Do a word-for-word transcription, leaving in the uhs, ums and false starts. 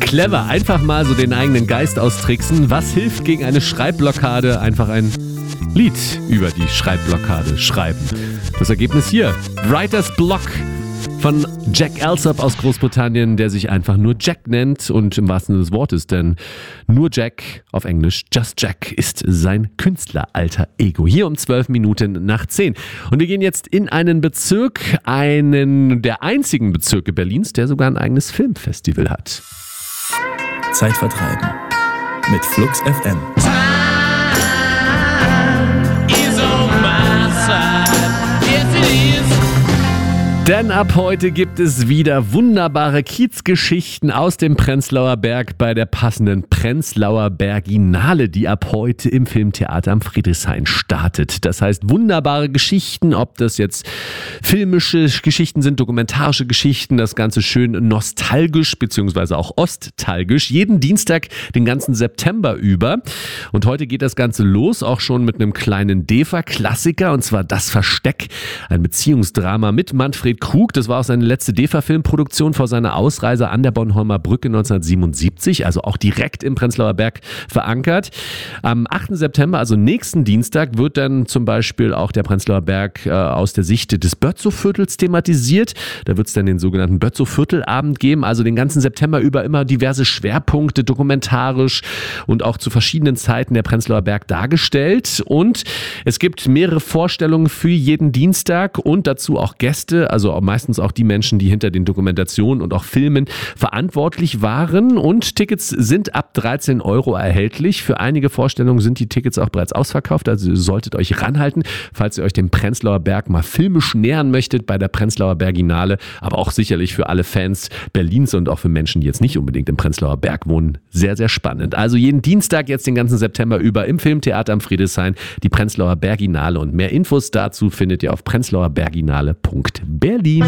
Clever, einfach mal so den eigenen Geist austricksen. Was hilft gegen eine Schreibblockade? Einfach ein Lied über die Schreibblockade schreiben. Das Ergebnis hier: Writer's Block von Jack Alsop aus Großbritannien, der sich einfach nur Jack nennt und im wahrsten Sinne des Wortes, denn nur Jack, auf Englisch Just Jack, ist sein Künstleralter Ego. Hier um zwölf Minuten nach zehn. Und wir gehen jetzt in einen Bezirk, einen der einzigen Bezirke Berlins, der sogar ein eigenes Filmfestival hat. Zeit vertreiben mit Flux F M. Denn ab heute gibt es wieder wunderbare Kiezgeschichten aus dem Prenzlauer Berg bei der passenden Prenzlauer Berginale, die ab heute im Filmtheater am Friedrichshain startet. Das heißt, wunderbare Geschichten, ob das jetzt filmische Geschichten sind, dokumentarische Geschichten, das Ganze schön nostalgisch bzw. auch ostalgisch. Jeden Dienstag den ganzen September über. Und heute geht das Ganze los, auch schon mit einem kleinen D E F A-Klassiker, und zwar Das Versteck, ein Beziehungsdrama mit Manfred Krug. Das war auch seine letzte D E F A-Filmproduktion vor seiner Ausreise an der Bornholmer Brücke neunzehnhundertsiebenundsiebzig, also auch direkt im Prenzlauer Berg verankert. Am achten September, also nächsten Dienstag, wird dann zum Beispiel auch der Prenzlauer Berg äh, aus der Sicht des Bötzow-Viertels thematisiert. Da wird es dann den sogenannten Bötzow-Viertelabend geben, also den ganzen September über immer diverse Schwerpunkte, dokumentarisch und auch zu verschiedenen Zeiten der Prenzlauer Berg dargestellt. Und es gibt mehrere Vorstellungen für jeden Dienstag und dazu auch Gäste, also auch meistens auch die Menschen, die hinter den Dokumentationen und auch Filmen verantwortlich waren. Und Tickets sind ab dreizehn Euro erhältlich. Für einige Vorstellungen sind die Tickets auch bereits ausverkauft, also ihr solltet euch ranhalten, falls ihr euch dem Prenzlauer Berg mal filmisch nähern möchtet bei der Prenzlauer Berginale, aber auch sicherlich für alle Fans Berlins und auch für Menschen, die jetzt nicht unbedingt im Prenzlauer Berg wohnen, sehr, sehr spannend. Also jeden Dienstag jetzt den ganzen September über im Filmtheater am Friedrichshain die Prenzlauer Berginale, und mehr Infos dazu findet ihr auf prenzlauerberginale punkt berlin.